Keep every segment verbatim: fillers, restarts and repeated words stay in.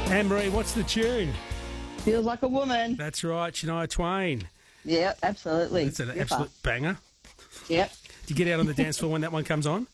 Anne-Marie, what's the tune? Feels Like a Woman. That's right, Shania Twain. Yeah, absolutely. That's an Super. absolute banger. Yep. Do you get out on the dance floor when that one comes on?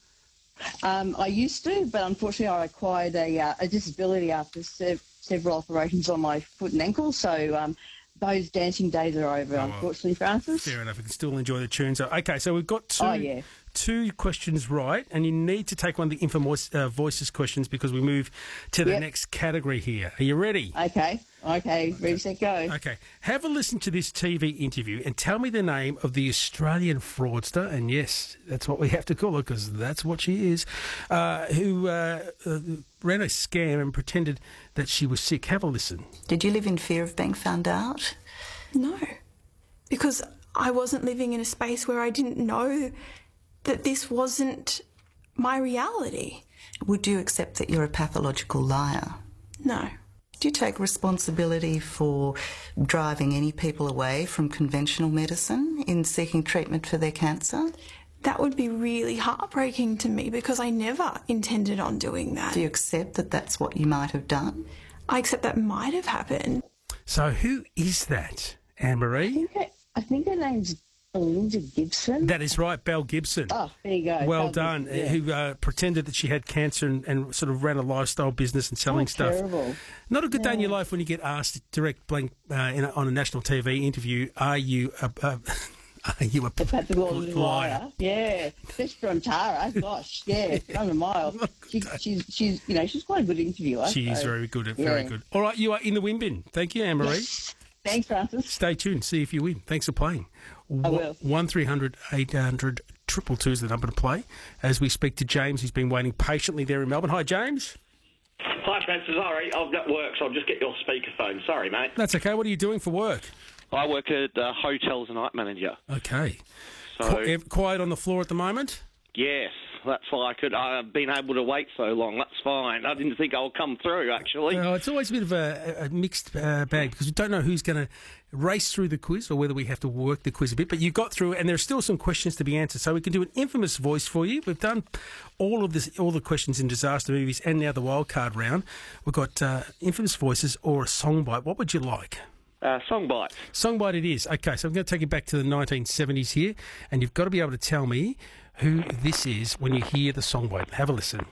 Um, I used to, but unfortunately I acquired a, uh, a disability after se- several operations on my foot and ankle, so um, those dancing days are over, Oh, well, unfortunately, Francis. Fair enough. We can still enjoy the tune. So, okay, so we've got two, Oh, yeah. two questions right, and you need to take one of the Info Voice, uh, Voices questions because we move to the Yep. next category here. Are you ready? Okay, okay, ready, set, go. Okay. Have a listen to this T V interview and tell me the name of the Australian fraudster, and yes, that's what we have to call her because that's what she is, uh, who uh, uh, ran a scam and pretended that she was sick. Have a listen. Did you live in fear of being found out? No, because I wasn't living in a space where I didn't know that this wasn't my reality. Would you accept that you're a pathological liar? No. Do you take responsibility for driving any people away from conventional medicine in seeking treatment for their cancer? That would be really heartbreaking to me because I never intended on doing that. Do you accept that that's what you might have done? I accept that might have happened. So who is that, Anne-Marie? I think, her, I think her name's Belinda Gibson. That is right, Belle Gibson. Oh, there you go. Well Belle done. Gibson, yeah. Who uh, pretended that she had cancer and, and sort of ran a lifestyle business and selling Oh, stuff. terrible. Not a good day in your Yeah. life when you get asked direct blank uh, in a, on a national T V interview. Are you a, a are you a The pathological liar? liar. Yeah, especially from Tara. Gosh, yeah, run a mile. She, she's, she's, you know, she's quite a good interviewer. She is so, very good. Very yeah. good. All right, you are in the win bin. Thank you, Anne-Marie. Yes. Thanks, Francis. Stay tuned. See if you win. Thanks for playing. I will. One three hundred eight hundred triple two is the number to play. As we speak to James, he's been waiting patiently there in Melbourne. Hi, James. Hi, Francis. Sorry, I've got work, so I'll just get your speakerphone. Sorry, mate. That's okay. What are you doing for work? I work at uh, hotels and night manager. Okay. So, Qu- quiet on the floor at the moment? yes, that's why I could. I've been able to wait so long. That's fine. I didn't think I'll come through, actually. Well, it's always a bit of a, a mixed uh, bag because we don't know who's going to race through the quiz or whether we have to work the quiz a bit. But you got through it, and there are still some questions to be answered. So we can do an infamous voice for you. We've done all of this, all the questions in disaster movies, and now the wildcard round. We've got uh, infamous voices or a song bite. What would you like? Uh, song bite. Song bite it is. Okay, so I'm going to take you back to the nineteen seventies here, and you've got to be able to tell me who this is when you hear the song bite. Have a listen.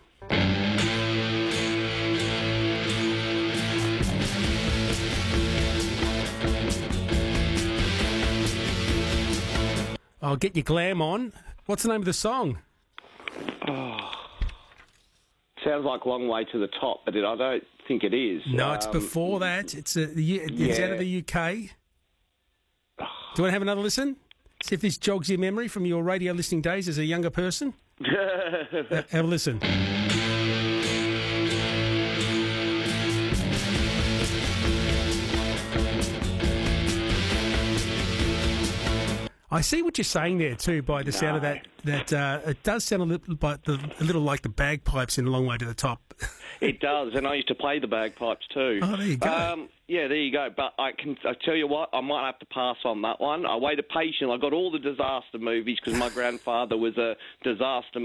I'll get your glam on. What's the name of the song? Sounds like Long Way to the Top, but it, I don't think it is. No, it's Um, before that. It's a, the U- it's out yeah. of the U K. Do you want to have another listen? See if this jogs your memory from your radio listening days as a younger person. Ha- have a listen. I see what you're saying there too. By the sound of that, that uh, it does sound a little, but the, a little like the bagpipes in A Long Way to the Top. It does, and I used to play the bagpipes too. Oh, there you go. Um, yeah, there you go. But I can I tell you what, I might have to pass on that one. I waited patiently. I got all the disaster movies because my grandfather was a disaster